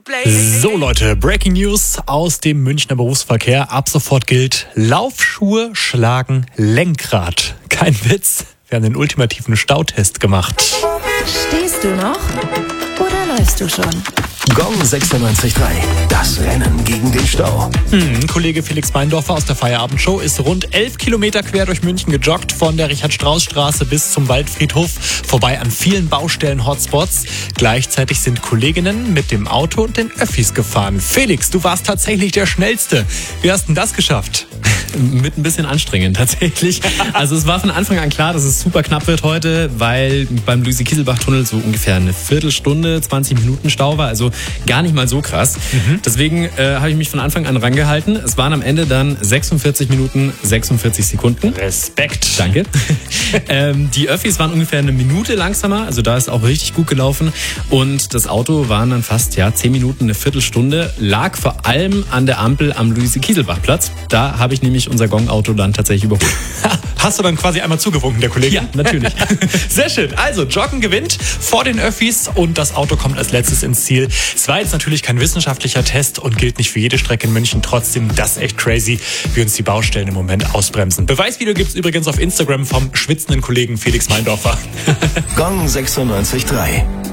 So Leute, Breaking News aus dem Münchner Berufsverkehr. Ab sofort gilt, Laufschuhe schlagen Lenkrad. Kein Witz, wir haben den ultimativen Stautest gemacht. Stehst du noch oder läufst du schon? Gong 96.3, das Rennen gegen den Stau. Kollege Felix Meindorfer aus der Feierabendshow ist rund 11 Kilometer quer durch München gejoggt, von der Richard-Strauß-Straße bis zum Waldfriedhof, vorbei an vielen Baustellen-Hotspots. Gleichzeitig sind Kolleginnen mit dem Auto und den Öffis gefahren. Felix, du warst tatsächlich der Schnellste. Wie hast denn das geschafft? Mit ein bisschen anstrengend tatsächlich. Also es war von Anfang an klar, dass es super knapp wird heute, weil beim Luise-Kieselbach-Tunnel so ungefähr eine Viertelstunde, 20 Minuten Stau war, also gar nicht mal so krass. Deswegen habe ich mich von Anfang an rangehalten. Es waren am Ende dann 46 Minuten, 46 Sekunden. Respekt. Danke. Die Öffis waren ungefähr eine Minute langsamer, also da ist auch richtig gut gelaufen. Und das Auto waren dann fast 10 Minuten, eine Viertelstunde, lag vor allem an der Ampel am Luise-Kieselbach-Platz. Da habe ich nämlich unser Gong-Auto dann tatsächlich überholt. Hast du dann quasi einmal zugewunken, der Kollege? Ja, natürlich. Sehr schön. Also, Joggen gewinnt vor den Öffis und das Auto kommt als letztes ins Ziel. Es war jetzt natürlich kein wissenschaftlicher Test und gilt nicht für jede Strecke in München. Trotzdem, das ist echt crazy, wie uns die Baustellen im Moment ausbremsen. Beweisvideo gibt's übrigens auf Instagram vom schwitzenden Kollegen Felix Meindorfer. Gong 96.3.